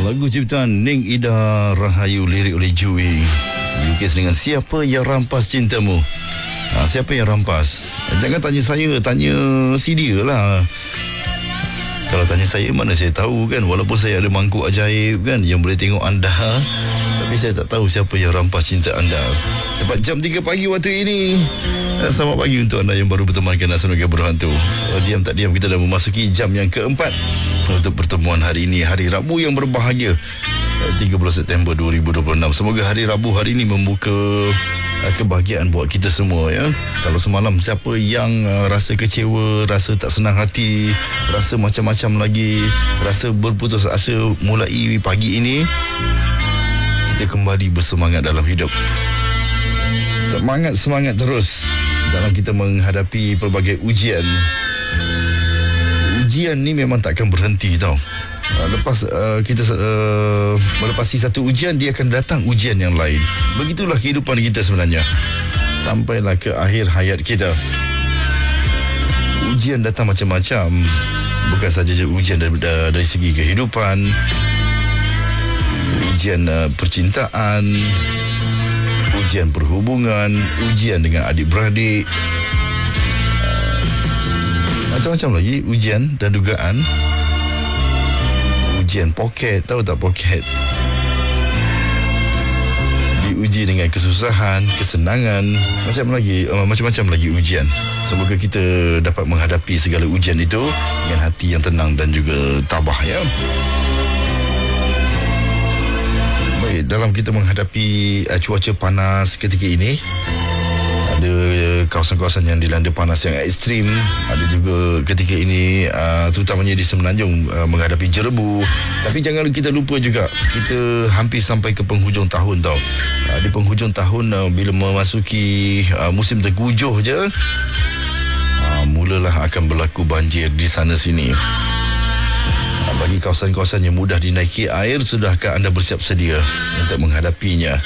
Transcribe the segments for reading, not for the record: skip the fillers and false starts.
Lagu ciptaan Ning Ida Rahayu, lirik oleh Jui. Dilukis dengan Siapa Yang Rampas Cintamu. Siapa yang rampas? Jangan tanya saya, tanya si dia lah. Kalau tanya saya, mana saya tahu kan. Walaupun saya ada mangkuk ajaib kan, yang boleh tengok anda, tapi saya tak tahu siapa yang rampas cinta anda. Tepat jam 3 pagi waktu ini. Selamat pagi untuk anda yang baru bertemankan Astronaut Berhantu. Diam tak diam, kita dah memasuki jam yang keempat untuk pertemuan hari ini, hari Rabu yang berbahagia, 30 September 2026. Semoga hari Rabu hari ini membuka kebahagiaan buat kita semua ya. Kalau semalam siapa yang rasa kecewa, rasa tak senang hati, rasa macam-macam lagi, rasa berputus asa, mulai pagi ini kita kembali bersemangat dalam hidup. Semangat terus dalam kita menghadapi pelbagai ujian. Ujian ni memang takkan berhenti tau. Lepas kita melepasi satu ujian, dia akan datang ujian yang lain. Begitulah kehidupan kita sebenarnya, sampailah ke akhir hayat kita. Ujian datang macam-macam. Bukan saja ujian dari segi kehidupan, ujian percintaan, ujian perhubungan, ujian dengan adik-beradik, macam-macam lagi ujian dan dugaan. Ujian poket, tahu tak poket? Diuji dengan kesusahan, kesenangan, macam-macam lagi ujian. Semoga kita dapat menghadapi segala ujian itu dengan hati yang tenang dan juga tabah ya. Baik, dalam kita menghadapi cuaca panas ketika ini, ada kawasan-kawasan yang dilanda panas yang ekstrim. Ada juga ketika ini terutamanya di Semenanjung menghadapi jerebu. Tapi jangan kita lupa juga, kita hampir sampai ke penghujung tahun tau. Di penghujung tahun, bila memasuki musim tengkujuh je, mulalah akan berlaku banjir di sana sini. Bagi kawasan-kawasan yang mudah dinaiki air, sudahkah anda bersiap sedia untuk menghadapinya?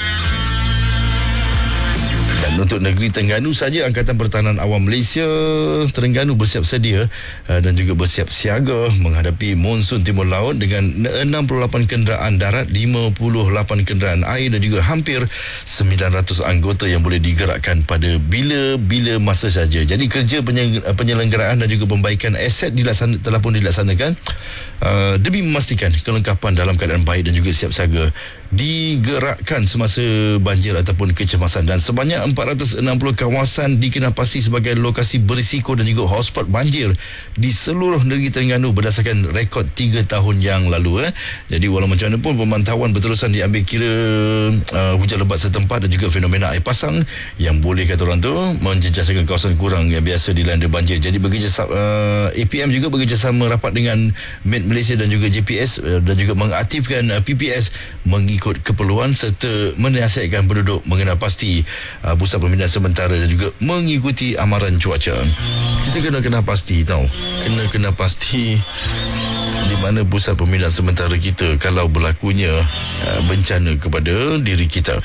Dan untuk negeri Terengganu saja, Angkatan Pertahanan Awam Malaysia Terengganu bersiap sedia dan juga bersiap siaga menghadapi monsun timur laut dengan 68 kenderaan darat, 58 kenderaan air dan juga hampir 900 anggota yang boleh digerakkan pada bila-bila masa saja. Jadi kerja penyelenggaraan dan juga pembaikan aset telah pun dilaksanakan demi memastikan kelengkapan dalam keadaan baik dan juga siap siaga digerakkan semasa banjir ataupun kecemasan. Dan sebanyak 460 kawasan dikenalpasti sebagai lokasi berisiko dan juga hotspot banjir di seluruh negeri Terengganu berdasarkan rekod 3 tahun yang lalu. Jadi walau macam mana pun, pemantauan berterusan diambil kira hujan lebat setempat dan juga fenomena air pasang yang boleh kata orang tu menjejasakan kawasan kurang yang biasa dilanda banjir. Jadi APM juga bekerjasama rapat dengan Med Malaysia dan juga JPS dan juga mengaktifkan PPS mengikut keperluan serta menasihatkan penduduk mengenal pasti pusat pemindahan sementara dan juga mengikuti amaran cuaca. Kita kena pasti tau, kena pasti di mana pusat pemindahan sementara kita kalau berlakunya bencana kepada diri kita.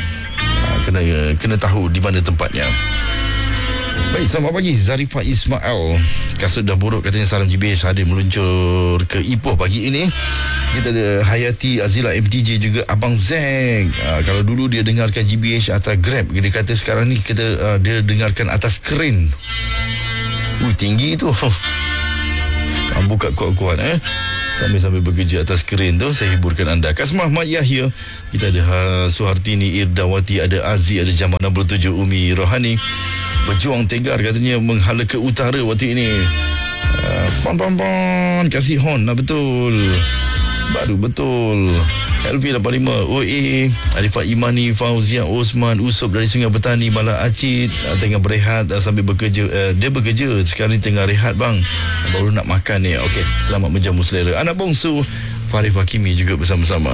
Kena tahu di mana tempatnya. Baik, selamat pagi Zarifah Ismail. Kasut dah buruk katanya, salam GBH hadir meluncur ke Ipoh pagi ini. Kita ada Hayati Azila MTJ, juga Abang Zeng. Kalau dulu dia dengarkan GBH atas Grab, dia kata sekarang ni dia dengarkan atas keren. Tinggi tu. Buka kuat-kuat sambil bekerja atas keren tu. Saya hiburkan anda. Kasmah Mat Yahya, kita ada Suhartini Irdawati, ada Aziz, ada Jamal 67, Umi Rohani. Pejuang Tegar katanya menghala ke utara waktu ini. Pon kasih hon lah, betul. Baru betul. LV85 OA, Arifah Imani, Fauzia Osman, Usop dari Sungai Petani, Mala Acid tengah berehat sambil bekerja. Dia bekerja sekarang tengah rehat bang, baru nak makan ni. Okey, selamat menjamu selera. Anak bongsu Farif Hakimi juga bersama-sama.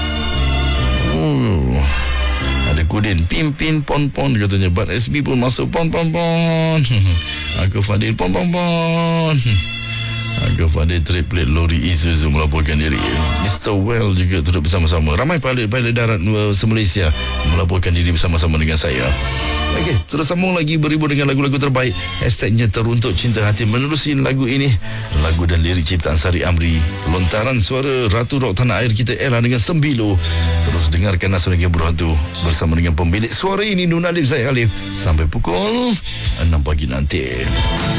Ada Kudin Pimpin pon katanya. Bat SB pun masuk pon. Aku Fadil pon. kepada triplet lori Isuzu melaporkan diri. Mr. Well juga turut bersama-sama. Ramai pilot darat se-Malaysia melaporkan diri bersama-sama dengan saya. Okey, terus sambung lagi beribu dengan lagu-lagu terbaik. Hashtagnya Teruntuk Cinta Hati. Menerusi lagu ini, lagu dan lirik ciptaan Sari Amri, lontaran suara Ratu Rock Tanah Air kita Ella dengan Sembilo. Terus dengarkan Nasional Berhantu bersama dengan pemilik suara ini, Nun Alif Zaid Alif, sampai pukul 6 pagi nanti.